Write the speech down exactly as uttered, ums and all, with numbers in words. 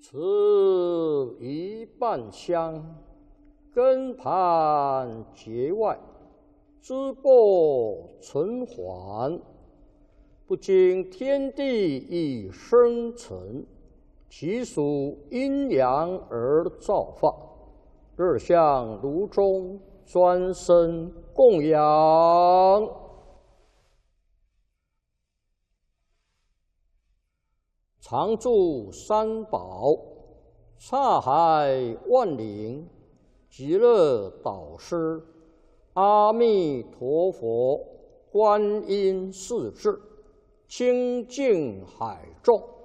此一半香，根盘结外，枝播存缓，不经天地以生成，其属阴阳而造化，日向炉中专生供养。常住三宝，刹海万灵，极乐导师，阿弥陀佛，观音世智，清净海众。